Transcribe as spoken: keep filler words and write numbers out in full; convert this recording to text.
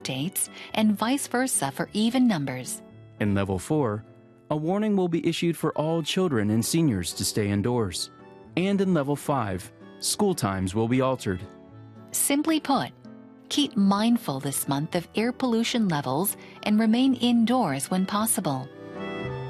dates and vice versa for even numbers. In Level four, a warning will be issued for all children and seniors to stay indoors. And in Level five, school times will be altered. Simply put, keep mindful this month of air pollution levels and remain indoors when possible.